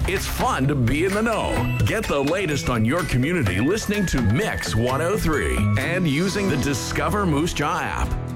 It's fun to be in the know. Get the latest on your community listening to Mix 103 and using the Discover Moose Jaw app.